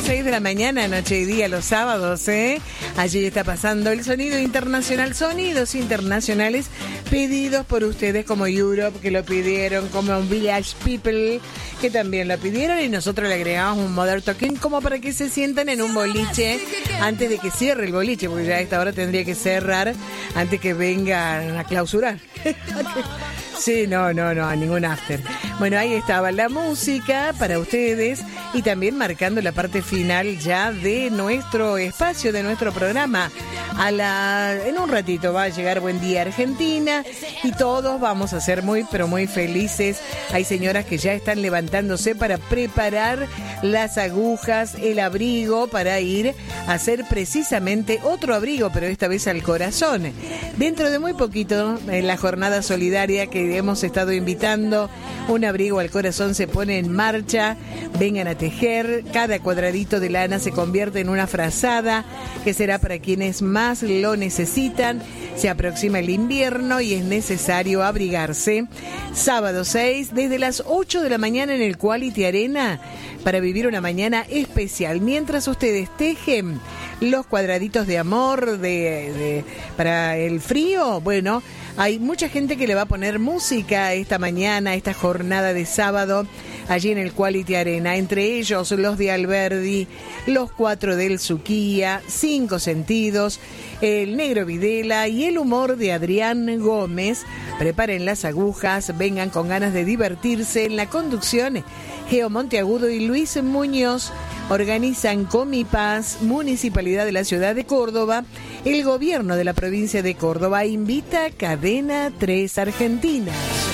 6 de la mañana, noche y día, los sábados, Allí está pasando el sonido internacional, sonidos internacionales pedidos por ustedes como Europe, que lo pidieron, como Village People, que también lo pidieron, y nosotros le agregamos un Modern Talking como para que se sientan en un boliche antes de que cierre el boliche, porque ya a esta hora tendría que cerrar antes que vengan a clausurar. Sí, no, a ningún after. Bueno, ahí estaba la música para ustedes y también marcando la parte final ya de nuestro espacio, de nuestro programa. En un ratito va a llegar Buen Día Argentina y todos vamos a ser muy, pero muy felices. Hay señoras que ya están levantándose para preparar las agujas, el abrigo para ir a hacer precisamente otro abrigo, pero esta vez al corazón. Dentro de muy poquito, en la jornada solidaria que hemos estado invitando, un abrigo al corazón se pone en marcha. Vengan a tejer, cada cuadradito de lana se convierte en una frazada que será para quienes más lo necesitan. Se aproxima el invierno y es necesario abrigarse. Sábado 6, desde las 8 de la mañana en el Quality Arena, para vivir una mañana especial. Mientras ustedes tejen los cuadraditos de amor para el frío, bueno, hay mucha gente que le va a poner música esta mañana, esta jornada de sábado, allí en el Quality Arena. Entre ellos, los de Alberdi, los 4 del Suquía, 5 Sentidos, el Negro Videla y el humor de Adrián Gómez. Preparen las agujas, vengan con ganas de divertirse. En la conducción, Geo Monteagudo y Luis Muñoz. Organizan Comipaz, Municipalidad de la Ciudad de Córdoba. El gobierno de la provincia de Córdoba invita a Cadena 3 Argentina.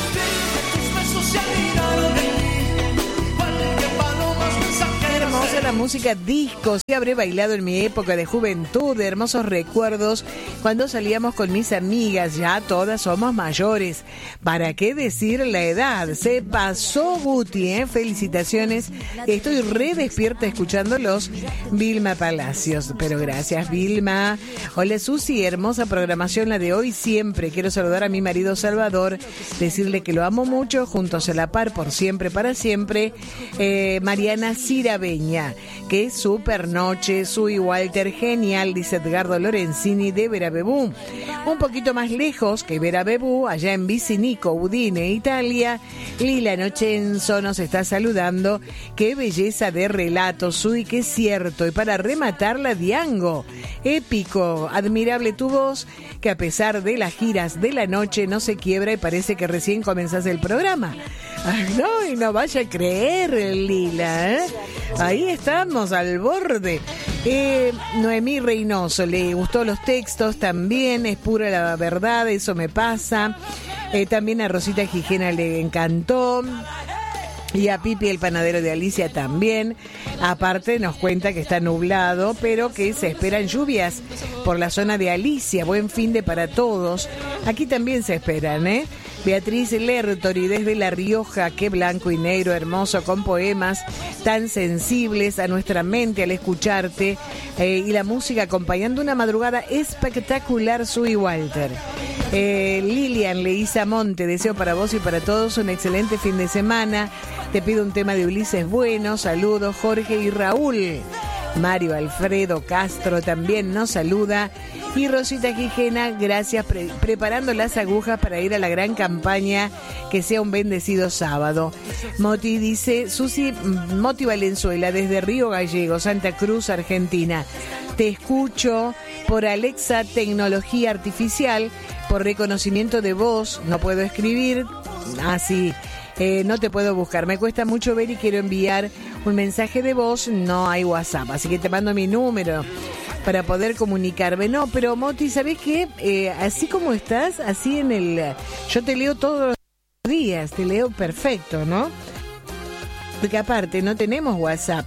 Hermosa la música disco. Sí, habré bailado en mi época de juventud, de hermosos recuerdos, cuando salíamos con mis amigas. Ya todas somos mayores. ¿Para qué decir la edad? Se pasó Guti, felicitaciones. Estoy re despierta escuchándolos. Vilma Palacios. Pero gracias, Vilma. Hola, Susi. Hermosa programación la de hoy siempre. Quiero saludar a mi marido Salvador, decirle que lo amo mucho, juntos a la par, por siempre, para siempre. Mariana Cirabeña, que es super noche. Sui Walter, genial, dice Edgardo Lorenzini de Verabebú. Un poquito más lejos que Verabebú, allá en Vicinico, Udine, Italia, Lila Nochenzo nos está saludando. Qué belleza de relato, Sui, qué cierto. Y para rematarla, Diango, épico, admirable tu voz, que a pesar de las giras de la noche no se quiebra y parece que recién comenzás el programa. Ay, no, y no vaya a creer, Lila, Ahí estamos, al borde. Noemí Reynoso, le gustó los textos también, es pura la verdad, eso me pasa. También a Rosita Gijena le encantó. Y a Pipi, el panadero de Alicia, también. Aparte nos cuenta que está nublado, pero que se esperan lluvias por la zona de Alicia. Buen fin de para todos. Aquí también se esperan, Beatriz Lertori desde La Rioja, qué blanco y negro hermoso, con poemas tan sensibles a nuestra mente al escucharte, y la música acompañando una madrugada espectacular, Sui Walter. Lilian Leisa Monte, deseo para vos y para todos un excelente fin de semana. Te pido un tema de Ulises Bueno, saludos Jorge y Raúl. Mario Alfredo Castro también nos saluda. Y Rosita Gijena, gracias, preparando las agujas para ir a la gran campaña. Que sea un bendecido sábado. Moti dice, Susi, Moti Valenzuela, desde Río Gallego, Santa Cruz, Argentina. Te escucho por Alexa Tecnología Artificial, por reconocimiento de voz. No puedo escribir, así. No te puedo buscar, me cuesta mucho ver y quiero enviar un mensaje de voz, no hay WhatsApp, así que te mando mi número para poder comunicarme. No, pero Moti, ¿sabés qué? Así como estás, así yo te leo todos los días, te leo perfecto, ¿no? Porque aparte no tenemos WhatsApp,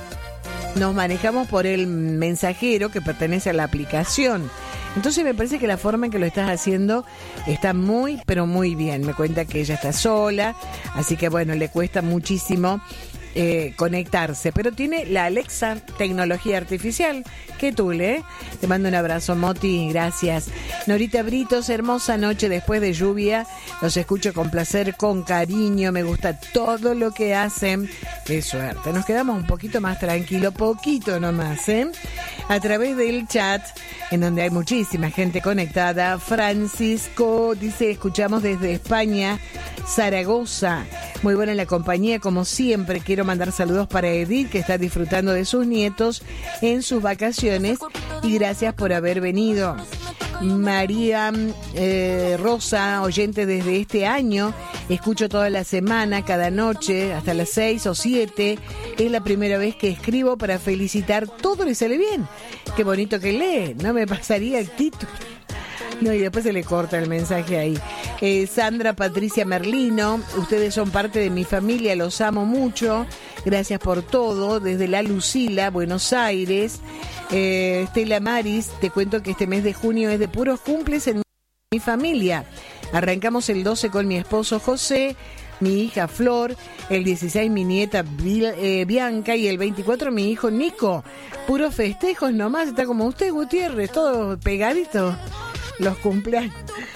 nos manejamos por el mensajero que pertenece a la aplicación. Entonces me parece que la forma en que lo estás haciendo está muy, pero muy bien. Me cuenta que ella está sola, así que bueno, le cuesta muchísimo conectarse, pero tiene la Alexa, tecnología artificial. ¿Qué tule? Te mando un abrazo, Moti, gracias. Norita Britos, hermosa noche después de lluvia. Los escucho con placer, con cariño. Me gusta todo lo que hacen. Qué suerte. Nos quedamos un poquito más tranquilo, poquito nomás, a través del chat, en donde hay muchísima gente conectada. Francisco dice, escuchamos desde España, Zaragoza. Muy buena la compañía, como siempre. Quiero mandar saludos para Edith, que está disfrutando de sus nietos en sus vacaciones, y gracias por haber venido. María Rosa, oyente desde este año, escucho toda la semana, cada noche, hasta las 6 o 7. Es la primera vez que escribo para felicitar. Todo le sale bien. Qué bonito que lee. No me pasaría el título. No, y después se le corta el mensaje ahí. Sandra Patricia Merlino, ustedes son parte de mi familia, los amo mucho. Gracias por todo. Desde La Lucila, Buenos Aires. Estela Maris, te cuento que este mes de junio es de puros cumples en mi familia. Arrancamos el 12 con mi esposo José, mi hija Flor, el 16 mi nieta Bianca y el 24 mi hijo Nico. Puros festejos nomás, está como usted, Gutiérrez, todo pegadito. Los cumpleaños.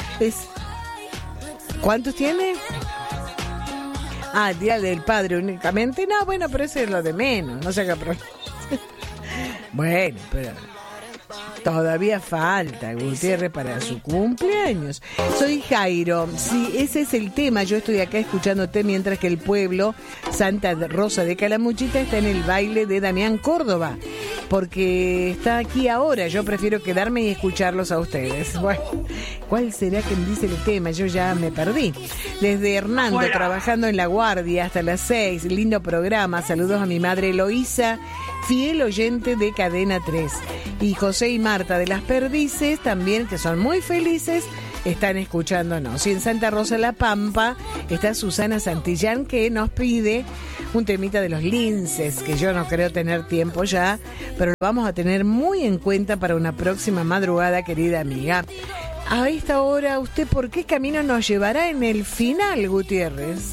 ¿Cuántos tiene? Día del Padre únicamente. No, bueno, pero ese es lo de menos. No sé qué problema. Bueno, pero todavía falta, Gutiérrez, para su cumpleaños. Soy Jairo. Sí, ese es el tema. Yo estoy acá escuchándote mientras que el pueblo Santa Rosa de Calamuchita está en el baile de Damián Córdoba, porque está aquí ahora. Yo prefiero quedarme y escucharlos a ustedes. Bueno, ¿cuál será quien dice el tema? Yo ya me perdí. Desde Hernando, hola, trabajando en La Guardia hasta las 6. Lindo programa. Saludos a mi madre Eloísa, fiel oyente de Cadena 3. Y José y Marta de Las Perdices también, que son muy felices, están escuchándonos. Y en Santa Rosa La Pampa está Susana Santillán, que nos pide un temita de los Linces, que yo no creo tener tiempo ya, pero lo vamos a tener muy en cuenta para una próxima madrugada, querida amiga. A esta hora, ¿usted por qué camino nos llevará en el final, Gutiérrez?